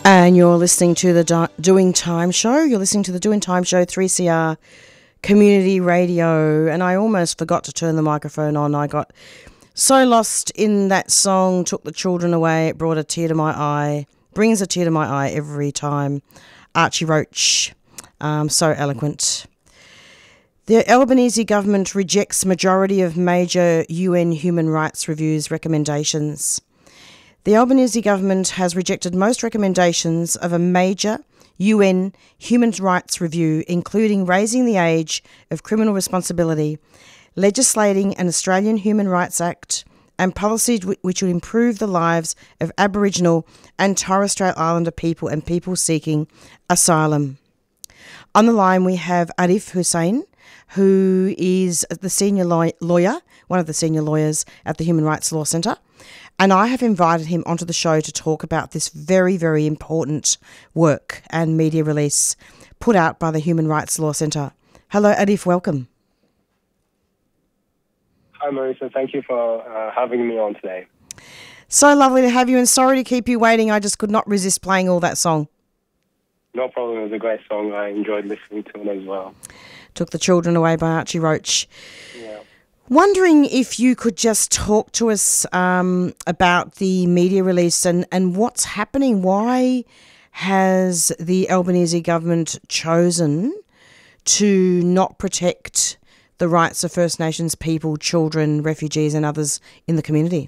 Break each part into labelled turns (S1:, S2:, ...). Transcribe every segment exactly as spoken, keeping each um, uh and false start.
S1: And you're listening to the Do- Doing Time Show. You're listening to the Doing Time Show, three C R Community Radio. And I almost forgot to turn the microphone on. I got so lost in that song, Took the Children Away. It brought a tear to my eye, brings a tear to my eye every time. Archie Roach, um, so eloquent. The Albanese government rejects majority of major U N human rights reviews recommendations. The Albanese government has rejected most recommendations of a major U N human rights review, including raising the age of criminal responsibility, legislating an Australian Human Rights Act, and policies which would improve the lives of Aboriginal and Torres Strait Islander people and people seeking asylum. On the line we have Arif Hussain, who is the senior lawyer, one of the senior lawyers at the Human Rights Law Centre. And I have invited him onto the show to talk about this very, very important work and media release put out by the Human Rights Law Centre. Hello, Arif, welcome.
S2: Hi, Marisa. Thank you for uh, having me on today.
S1: So lovely to have you, and sorry to keep you waiting. I just could not resist playing all that song.
S2: No problem. It was a great song. I enjoyed listening to it as well.
S1: Took the Children Away by Archie Roach.
S2: Yeah.
S1: Wondering if you could just talk to us um, about the media release and, and what's happening. Why has the Albanese government chosen to not protect the rights of First Nations people, children, refugees and others in the community?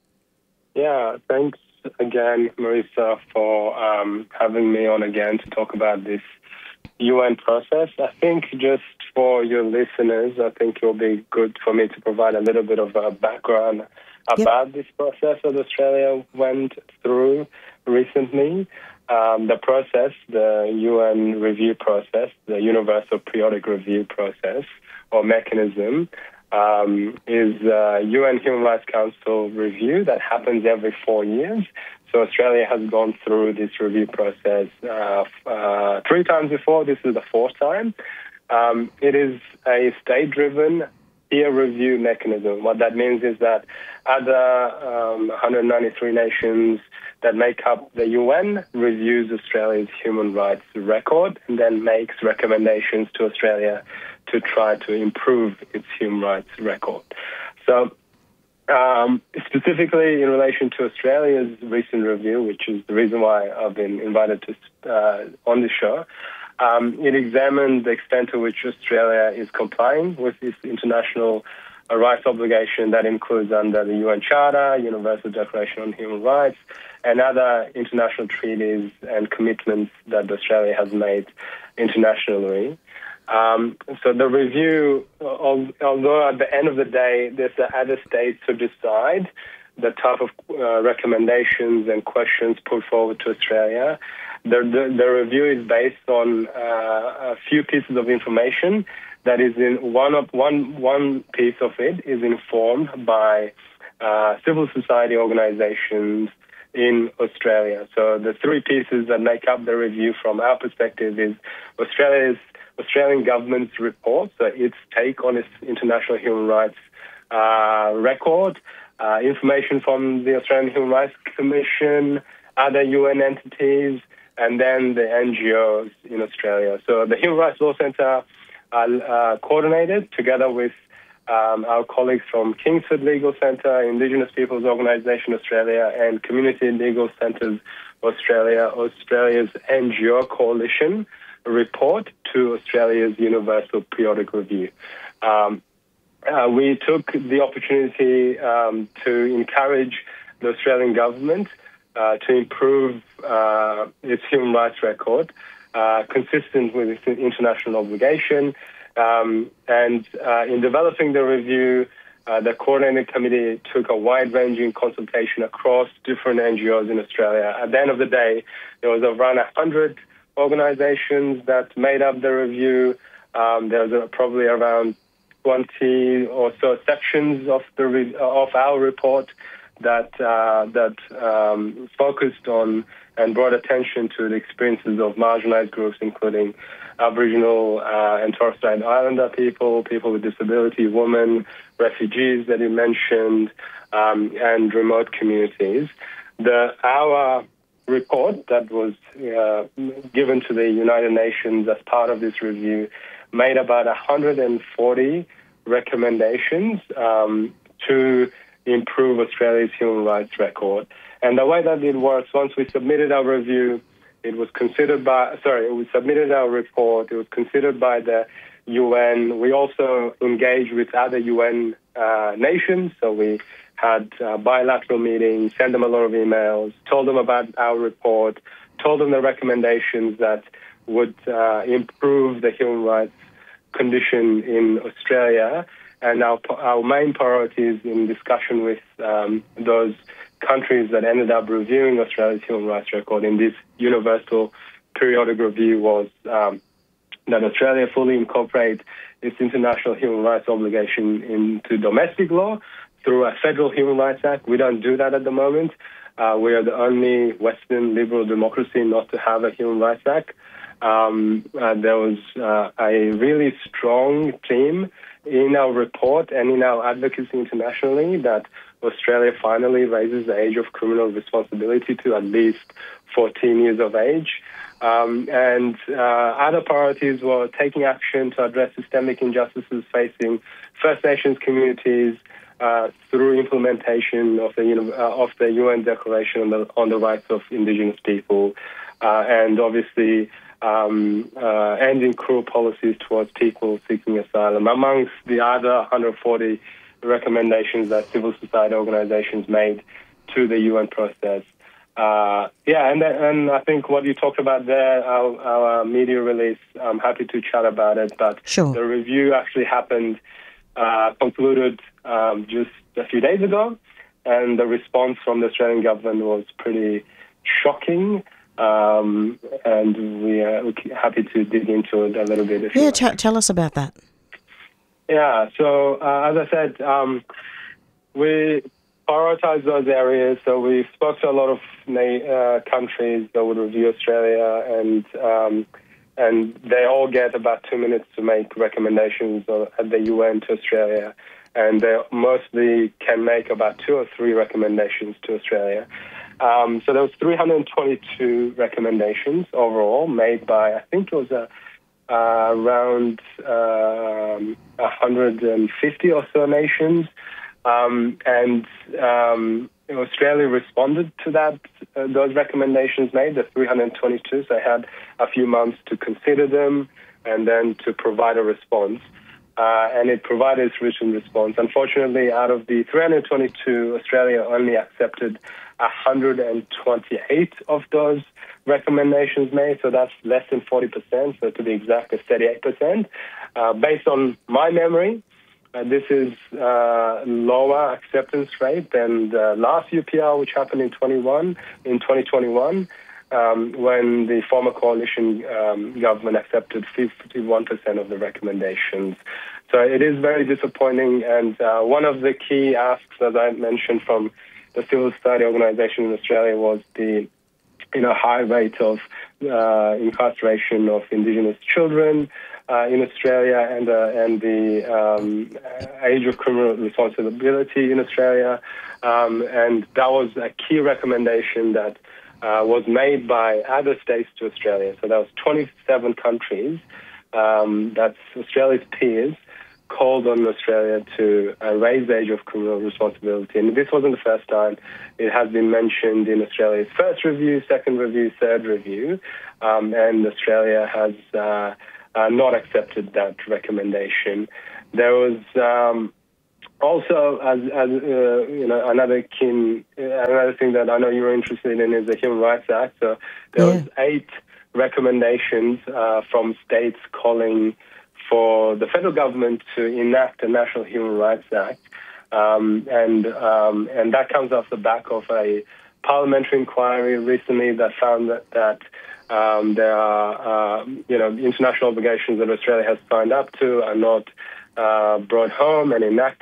S2: Yeah, thanks again, Marisa, for um, having me on again to talk about this U N process. I think just for your listeners, I think it will be good for me to provide a little bit of a background about yep. this process that Australia went through recently. Um, the process, the U N review process, the Universal Periodic Review process or mechanism, um, is a U N Human Rights Council review that happens every four years. So Australia has gone through this review process uh, uh, three times before. This is the fourth time. Um, it is a state-driven peer review mechanism. What that means is that other um, one hundred ninety-three nations that make up the U N reviews Australia's human rights record and then makes recommendations to Australia to try to improve its human rights record. So um, specifically in relation to Australia's recent review, which is the reason why I've been invited to uh, on the show, Um, it examined the extent to which Australia is complying with this international uh, rights obligation that includes under the U N Charter, Universal Declaration on Human Rights, and other international treaties and commitments that Australia has made internationally. Um, so the review, although at the end of the day, there's the other states who decide the type of uh, recommendations and questions put forward to Australia, The, the, the review is based on uh, a few pieces of information that is in one of one one piece of it is informed by uh, civil society organizations in Australia. So the three pieces that make up the review from our perspective is Australia's Australian government's report, so its take on its international human rights uh, record, uh, information from the Australian Human Rights Commission, other U N entities, and then the N G Os in Australia. So the Human Rights Law Centre uh, uh, coordinated together with um, our colleagues from Kingsford Legal Centre, Indigenous Peoples Organisation Australia, and Community Legal Centres Australia, Australia's N G O Coalition report to Australia's Universal Periodic Review. Um, uh, we took the opportunity um, to encourage the Australian government Uh, to improve uh, its human rights record, uh, consistent with its international obligation. Um, and uh, in developing the review, uh, the coordinating committee took a wide-ranging consultation across different N G Os in Australia. At the end of the day, there was around one hundred organizations that made up the review. Um, there was uh, probably around twenty or so sections of the re- of our report that uh, that um, focused on and brought attention to the experiences of marginalized groups, including Aboriginal uh, and Torres Strait Islander people, people with disability, women, refugees that you mentioned, um, and remote communities. The our report that was uh, given to the United Nations as part of this review made about one hundred forty recommendations um, to improve Australia's human rights record. And the way that it works, once we submitted our review, it was considered by, sorry, we submitted our report, it was considered by the U N. We also engaged with other U N uh, nations, so we had uh, bilateral meetings, sent them a lot of emails, told them about our report, told them the recommendations that would uh, improve the human rights condition in Australia. And our, our main priorities in discussion with um, those countries that ended up reviewing Australia's human rights record in this universal periodic review was um, that Australia fully incorporate its international human rights obligation into domestic law through a federal human rights act. We don't do that at the moment. Uh, we are the only Western liberal democracy not to have a human rights act. Um, uh, there was uh, a really strong theme in our report and in our advocacy internationally that Australia finally raises the age of criminal responsibility to at least fourteen years of age. Um, and uh, other priorities were taking action to address systemic injustices facing First Nations communities uh, through implementation of the uh, of the U N Declaration on the, on the Rights of Indigenous People, uh, and obviously um, uh, ending cruel policies towards people seeking asylum, amongst the other one hundred forty recommendations that civil society organizations made to the U N process. Uh, yeah, and and I think what you talked about there, our, our media release, I'm happy to chat about it, but
S1: sure.
S2: The review actually happened, uh, concluded um, just a few days ago, and the response from the Australian government was pretty shocking, um, and we are happy to dig into it a little bit. If
S1: yeah,
S2: t-
S1: tell us about that.
S2: Yeah, so uh, as I said, um, we prioritize those areas. So we spoke to a lot of uh, countries that would review Australia, and um, and they all get about two minutes to make recommendations at the U N to Australia, and they mostly can make about two or three recommendations to Australia. Um, so there was three hundred twenty-two recommendations overall made by, I think it was a Uh, around um, one hundred fifty or so nations, um, and um, Australia responded to that uh, those recommendations made, the three hundred twenty-two. So they had a few months to consider them and then to provide a response, uh, and it provided its written response. Unfortunately, out of the three hundred twenty-two, Australia only accepted one hundred twenty-eight of those recommendations made, so that's less than forty percent, so to be exact, it's thirty-eight percent. Uh, based on my memory, uh, this is uh, lower acceptance rate than the last U P R, which happened in twenty-one, in twenty twenty-one, um, when the former coalition um, government accepted fifty-one percent of the recommendations. So it is very disappointing, and uh, one of the key asks, as I mentioned, from the civil society organization in Australia was the you know, high rate of uh, incarceration of Indigenous children uh, in Australia, and uh, and the um, age of criminal responsibility in Australia, um, and that was a key recommendation that uh, was made by other states to Australia. So that was twenty-seven countries, um, that's Australia's peers, called on Australia to uh, raise the age of criminal responsibility. And this wasn't the first time. It has been mentioned in Australia's first review, second review, third review, um, and Australia has uh, uh, not accepted that recommendation. There was um, also, as, as uh, you know, another key, another thing that I know you're interested in is the Human Rights Act. So there yeah. was eight recommendations uh, from states calling for the federal government to enact a National Human Rights Act, um, and um, and that comes off the back of a parliamentary inquiry recently that found that that um, there are uh, you know international obligations that Australia has signed up to are not uh, brought home and enacted